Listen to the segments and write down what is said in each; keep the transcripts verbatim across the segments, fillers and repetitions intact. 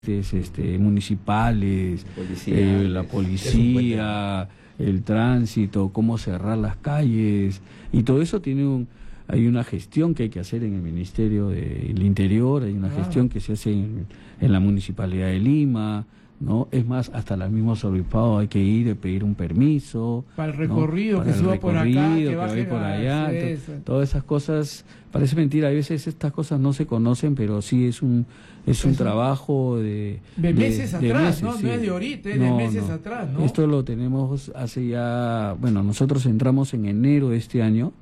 este, municipales, policía, eh, la policía, el tránsito, cómo cerrar las calles, y todo eso tiene un, hay una gestión que hay que hacer en el Ministerio del Interior, hay una Ah. gestión que se hace en, en la Municipalidad de Lima, ¿no? Es más, hasta el mismo obispado hay que ir y pedir un permiso. Para el recorrido, ¿no? que Para el suba por acá, recorrido, que va a baje ir por a- allá. sí, to- eso. Todas esas cosas, parece mentira, a veces estas cosas no se conocen, pero sí es un es un Es un- trabajo de... De meses atrás, meses, ¿no? sí. No es de ahorita, es de No, meses no. atrás, ¿no? Esto lo tenemos hace ya... Bueno, nosotros entramos en enero de este año,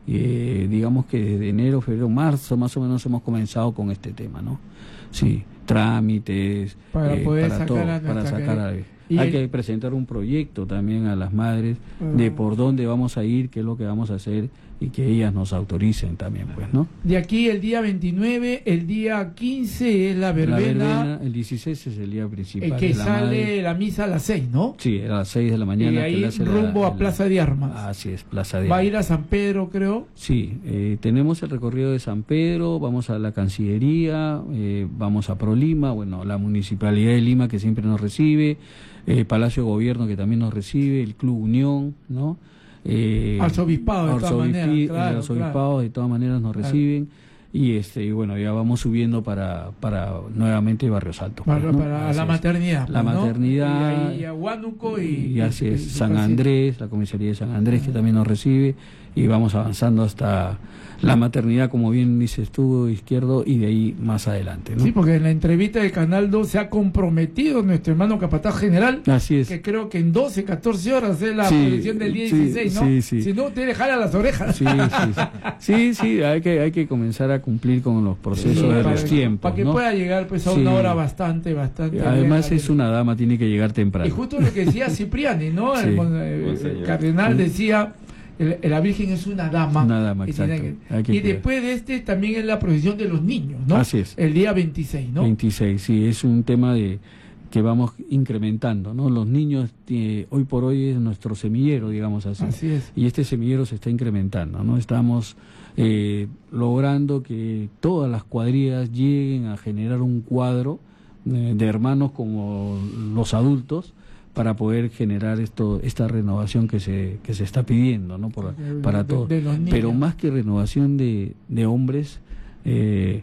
eh, digamos que desde enero, febrero, marzo, más o menos hemos comenzado con este tema, ¿no? Sí, trámites, Para eh, poder para sacar todo, a para nuestra sacar a... querida- Y Hay el- que presentar un proyecto también a las madres de Ah. por dónde vamos a ir, qué es lo que vamos a hacer y que ellas nos autoricen también, pues, ¿no? De aquí el día veintinueve, el día quince es la verbena, La verbena, el dieciséis es el día principal. eh, que de la sale madre. la misa a las seis, ¿no? Sí, a las seis de la Y mañana. de que ahí le hace la- rumbo a la- Plaza de Armas. Así es, Plaza de Va a Armas. ir a San Pedro, creo. Sí, eh, tenemos el recorrido de San Pedro, vamos a la Cancillería, eh, vamos a ProLima, bueno, la Municipalidad de Lima que siempre nos recibe, eh, Palacio de Gobierno que también nos recibe, el Club Unión, ¿no? Eh, Arzobispado, de todas Arzobispi- maneras, claro, el arzobispado de todas maneras nos Claro. reciben. Y este y bueno, ya vamos subiendo para para nuevamente Barrios Altos. pues, Para, ¿no? para Así la es. maternidad. La pues, ¿no? maternidad. Y ahí a Huánuco y, Y así y- es, y- San y- Andrés, la comisaría de San Andrés que también nos recibe, y vamos avanzando hasta la maternidad, como bien dices tú, Izquierdo, y de ahí más adelante, ¿no? Sí, porque en la entrevista de Canal dos se ha comprometido nuestro hermano capataz general, Así es. que creo que en doce, catorce horas es la Sí, predicción del día sí, dieciséis, ¿no? sí, sí. Si no, usted le jala las orejas. Sí, sí, sí, sí, sí, hay que hay que comenzar a cumplir con los procesos Sí, de para, los tiempos, para que ¿no? pueda llegar pues a Sí. una hora bastante, bastante. Además bien. es una dama, tiene que llegar temprano. Y justo lo que decía Cipriani, ¿no? Sí. El, mon- el Monseñor. cardenal Sí. decía, el- la Virgen es una dama. Una dama, que tiene exacto. que- Hay que y cuidar. después de este también es la procesión de los niños, ¿no? Así es. El día veintiséis, ¿no? veintiséis, sí, es un tema de que vamos incrementando, ¿no? Los niños, eh, hoy por hoy es nuestro semillero, digamos así. Así es. Y este semillero se está incrementando, ¿no? Estamos eh, logrando que todas las cuadrillas lleguen a generar un cuadro eh, de hermanos como los adultos para poder generar esto esta renovación que se que se está pidiendo, ¿no? Por, De- para de- todos. de los niños. Pero más que renovación de, de hombres, eh,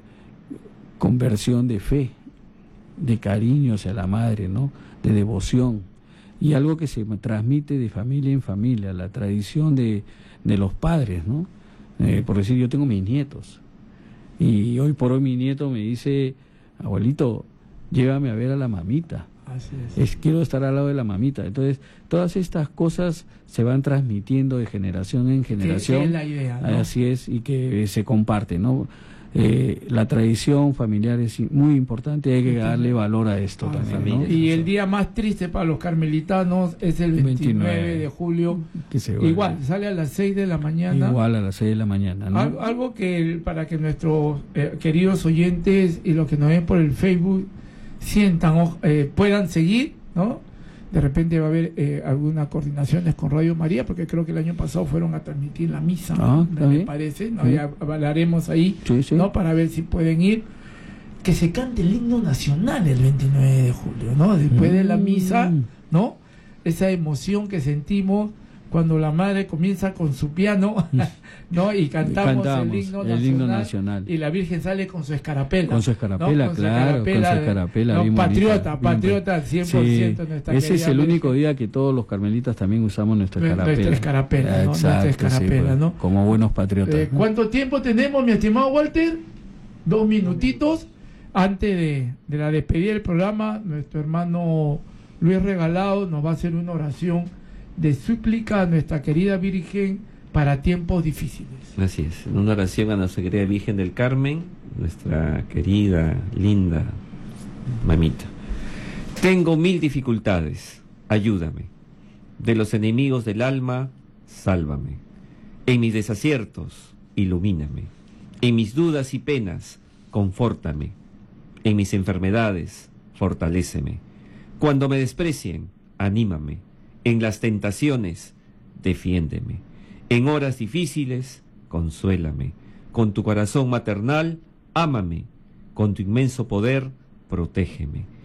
conversión de fe, de cariño hacia la madre, ¿no? De devoción, y algo que se transmite de familia en familia, la tradición de, de los padres, ¿no? Eh, por decir, yo tengo mis nietos, y hoy por hoy mi nieto me dice, abuelito, llévame a ver a la mamita, Así es. es, quiero estar al lado de la mamita. Entonces, todas estas cosas se van transmitiendo de generación en Que- que generación. es la idea, ¿no? Así es, y que eh, se comparte, ¿no? Eh, la tradición familiar es muy importante, hay que darle valor a esto Ah, también, familia. ¿no? Y el día más triste para los carmelitanos es el veintinueve, veintinueve de julio. Que se vuelve. Igual, sale a las seis de la mañana. Igual a las seis de la mañana, ¿no? Al- algo que para que nuestros eh, queridos oyentes y los que nos ven por el Facebook sientan, o- eh, puedan seguir, ¿no? De repente va a haber eh, algunas coordinaciones con Radio María, porque creo que el año pasado fueron a transmitir la misa, Ah, me- está me bien. parece, ¿no? Sí. Ya hablaremos ahí, Sí, sí. ¿no? Para ver si pueden ir. Que se cante el himno nacional el veintinueve de julio, ¿no? Después de la misa, Mm. ¿no? Esa emoción que sentimos cuando la madre comienza con su piano, ¿no? Y cantamos, Cantamos el, himno, el nacional, himno nacional. y la Virgen sale con su escarapela. Con su escarapela, ¿no? claro, con su de- escarapela, ¿no? bien Patriota, bonita, bien patriota, cien por ciento Sí, nuestra ese es querida el Virgen. único día que todos los carmelitas también usamos nuestra Nuestra escarapela. escarapela, ¿no? Nuestra Exacto, escarapela, sí, pues, ¿no? como buenos patriotas. Eh, ¿no? ¿Cuánto tiempo tenemos, mi estimado Walter? Dos minutitos. Antes de, de la despedida del programa, nuestro hermano Luis Regalado nos va a hacer una oración de súplica a nuestra querida Virgen para tiempos difíciles. Así es, en una oración a nuestra querida Virgen del Carmen, nuestra querida, linda mamita. Tengo mil dificultades, ayúdame. De los enemigos del alma, sálvame. En mis desaciertos, ilumíname. En mis dudas y penas, confórtame. En mis enfermedades, fortaléceme. Cuando me desprecien, anímame. En las tentaciones, defiéndeme. En horas difíciles, consuélame. Con tu corazón maternal, ámame. Con tu inmenso poder, protégeme.